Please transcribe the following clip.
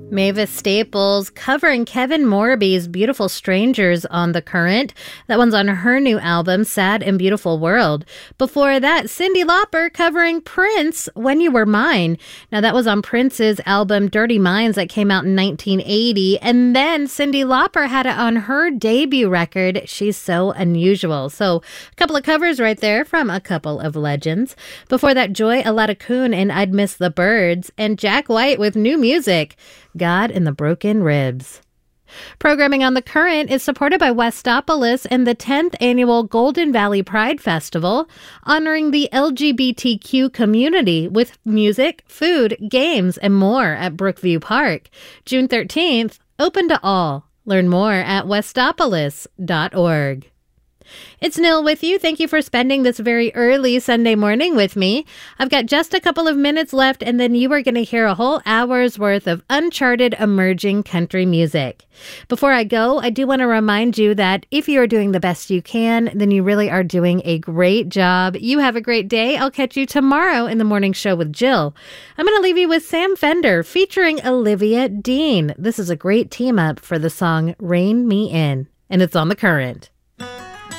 Mavis Staples covering Kevin Morby's Beautiful Strangers on The Current. That one's on her new album, Sad and Beautiful World. Before that, Cyndi Lauper covering Prince, When You Were Mine. Now, that was on Prince's album Dirty Minds that came out in 1980. And then Cyndi Lauper had it on her debut record, She's So Unusual. So, a couple of covers right there from a couple of legends. Before that, Joy Aladakun and I'd Miss the Birds. And Jack White with new music, God in the Broken Ribs. Programming on The Current is supported by Westopolis and the 10th Annual Golden Valley Pride Festival, honoring the LGBTQ community with music, food, games, and more at Brookview Park. June 13th, open to all. Learn more at westopolis.org. It's Nil with you. Thank you for spending this very early Sunday morning with me. I've got just a couple of minutes left, and then you are going to hear a whole hour's worth of uncharted emerging country music. Before I go, I do want to remind you that if you are doing the best you can, then you really are doing a great job. You have a great day. I'll catch you tomorrow in the morning show with Jill. I'm going to leave you with Sam Fender featuring Olivia Dean. This is a great team up for the song Rein Me In, and it's on The Current.